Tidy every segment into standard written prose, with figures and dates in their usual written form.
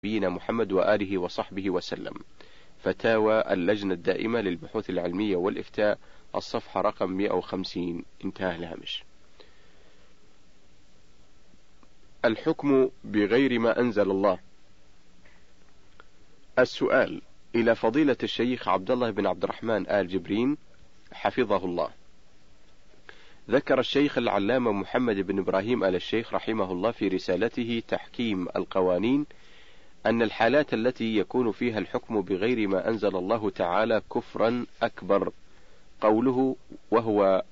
نبينا محمد وآله وصحبه وسلم. فتاوى اللجنة الدائمة للبحوث العلمية والإفتاء، الصفحة رقم 150. انتهى الهامش. الحكم بغير ما أنزل الله. السؤال إلى فضيلة الشيخ عبد الله بن عبد الرحمن آل جبرين حفظه الله. ذكر الشيخ العلامة محمد بن إبراهيم آل الشيخ رحمه الله في رسالته تحكيم القوانين أن الحالات التي يكون فيها الحكم بغير ما أنزل الله تعالى كفرا أكبر. قوله وهو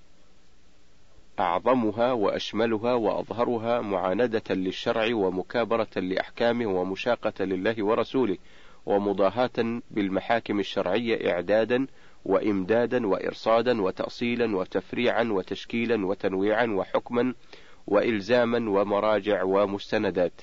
أعظمها وأشملها وأظهرها معاندة للشرع ومكابرة لأحكامه ومشاقة لله ورسوله ومضاهاة بالمحاكم الشرعية إعدادا وإمدادا وإرصادا وتأصيلا وتفريعا وتشكيلا وتنويعا وحكما وإلزاما ومراجع ومستندات.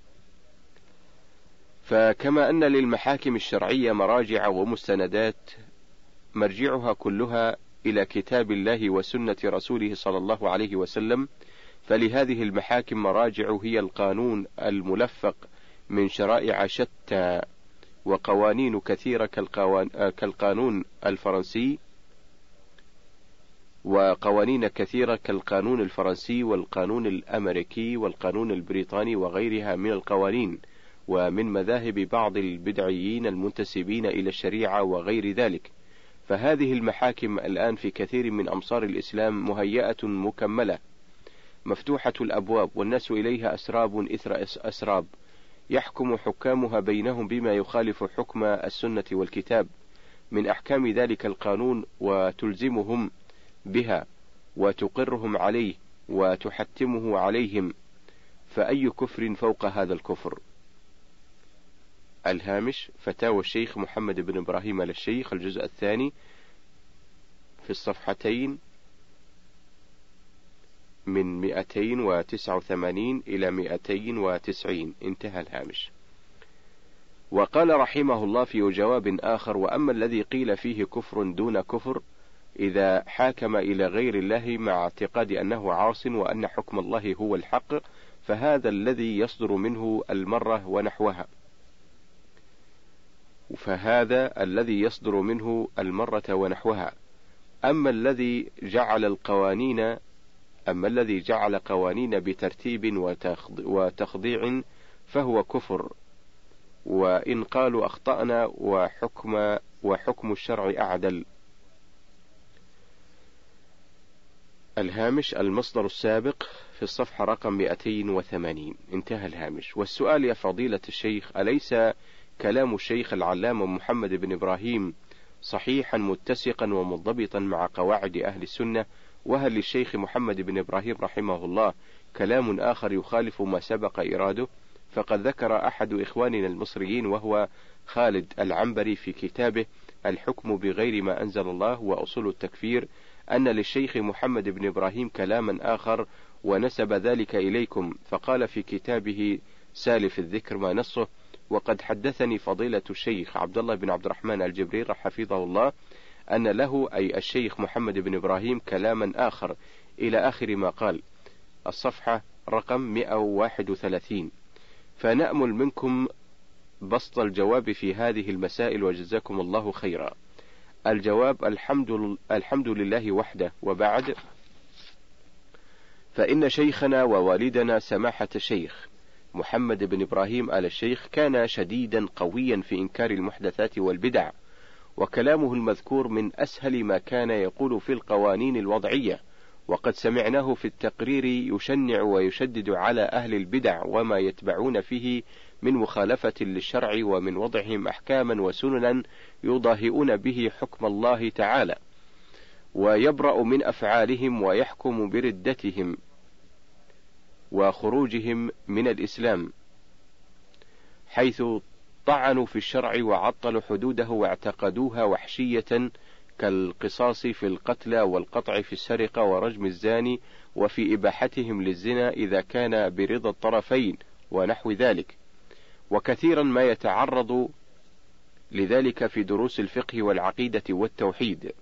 فكما أن للمحاكم الشرعية مراجع ومستندات مرجعها كلها إلى كتاب الله وسنة رسوله صلى الله عليه وسلم، فلهذه المحاكم مراجع هي القانون الملفق من شرائع شتى وقوانين كثيرة كالقانون الفرنسي، وقوانين كثيرة كالقانون الفرنسي والقانون الأمريكي والقانون البريطاني وغيرها من القوانين، ومن مذاهب بعض البدعيين المنتسبين إلى الشريعة وغير ذلك. فهذه المحاكم الآن في كثير من أمصار الإسلام مهيئة مكملة مفتوحة الأبواب، والناس إليها أسراب إثر أسراب، يحكم حكامها بينهم بما يخالف حكم السنة والكتاب من أحكام ذلك القانون، وتلزمهم بها وتقرهم عليه وتحتمه عليهم، فأي كفر فوق هذا الكفر. الهامش. فتاوى الشيخ محمد بن إبراهيم آل الشيخ، الجزء الثاني، في الصفحتين من 289 إلى 290. انتهى الهامش. وقال رحمه الله في جواب آخر: وأما الذي قيل فيه كفر دون كفر إذا حاكم إلى غير الله مع اعتقاد أنه عاص وأن حكم الله هو الحق، فهذا الذي يصدر منه المرة ونحوها. أما الذي جعل قوانين بترتيب وتخضيع فهو كفر، وإن قالوا أخطأنا وحكم الشرع أعدل. الهامش. المصدر السابق في الصفحة رقم 280. انتهى الهامش. والسؤال يا فضيلة الشيخ: أليس كلام الشيخ العلامة محمد بن إبراهيم صحيحا متسقا ومنضبطا مع قواعد أهل السنة؟ وهل للشيخ محمد بن إبراهيم رحمه الله كلام آخر يخالف ما سبق إراده؟ فقد ذكر أحد إخواننا المصريين وهو خالد العنبري في كتابه الحكم بغير ما أنزل الله وأصول التكفير أن للشيخ محمد بن إبراهيم كلاما آخر ونسب ذلك إليكم، فقال في كتابه سالف الذكر ما نصه: وقد حدثني فضيلة الشيخ عبد الله بن عبد الرحمن الجبري حفظه الله أن له أي الشيخ محمد بن إبراهيم كلاما آخر إلى آخر ما قال. الصفحة رقم 131. فنأمل منكم بسط الجواب في هذه المسائل وجزاكم الله خيرا. الجواب: الحمد لله وحده، وبعد، فإن شيخنا ووالدنا سماحة الشيخ محمد بن إبراهيم آل الشيخ كان شديدا قويا في إنكار المحدثات والبدع، وكلامه المذكور من أسهل ما كان يقول في القوانين الوضعية، وقد سمعناه في التقرير يشنع ويشدد على أهل البدع وما يتبعون فيه من مخالفة للشرع ومن وضعهم أحكاما وسننا يضاهئون به حكم الله تعالى، ويبرأ من أفعالهم ويحكم بردتهم وخروجهم من الإسلام، حيث طعنوا في الشرع وعطلوا حدوده واعتقدوها وحشية كالقصاص في القتلى والقطع في السرقة ورجم الزاني، وفي إباحتهم للزنا إذا كان برضا الطرفين ونحو ذلك. وكثيرا ما يتعرض لذلك في دروس الفقه والعقيدة والتوحيد،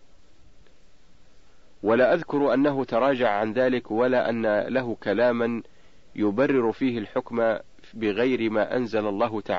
ولا أذكر أنه تراجع عن ذلك ولا أن له كلاما يبرر فيه الحكم بغير ما أنزل الله تعالى